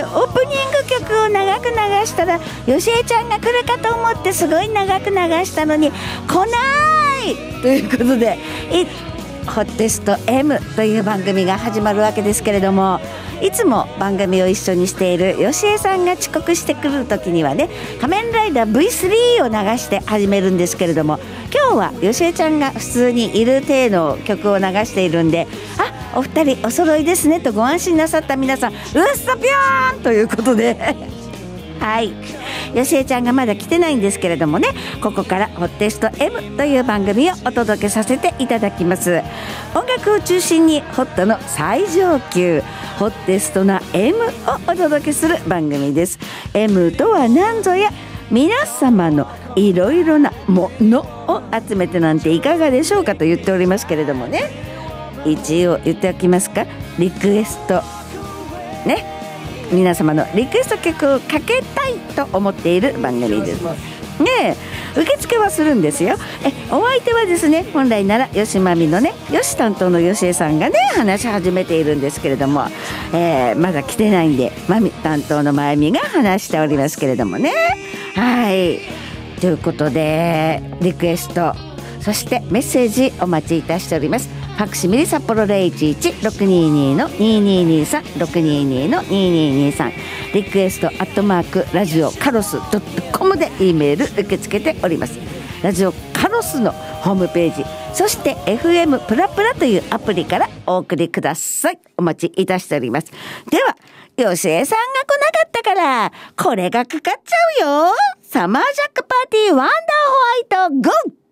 オープニング曲を長く流したらよしえちゃんが来るかと思ってすごい長く流したのに来ないということでホッテスト M という番組が始まるわけですけれども、いつも番組を一緒にしているよしえさんが遅刻してくる時にはね、仮面ライダー V3 を流して始めるんですけれども、今日はよしえちゃんが普通にいる程度曲を流しているんで、お二人お揃いですねとご安心なさった皆さん、うっそぴょーんということではい、よしえちゃんがまだ来てないんですけれどもね、ここからホッテスト M という番組をお届けさせていただきます。音楽を中心にホットの最上級ホッテストな M をお届けする番組です。 M とは何ぞや、皆様のいろいろなものを集めてなんていかがでしょうかと言っておりますけれどもね、一応言っておきますか。リクエストね、皆様のリクエスト曲をかけたいと思っている番組ですね。受付はするんですよ。お相手はですね、本来ならよしまみのね、よし担当のよしえさんがね話し始めているんですけれども、まだ来てないんでまみ担当のまゆみが話しておりますけれどもね。はい、ということでリクエスト、そしてメッセージお待ちいたしております。ファクシミリ札幌 011-622-2223 622-2223 リクエストラジオカロス .com で E メール受け付けております。ラジオカロスのホームページ、そして FM プラプラというアプリからお送りください。お待ちいたしております。ではよしえさんが来なかったからこれがかかっちゃうよ。サマージャックパーティーワンダーホワイトゴー。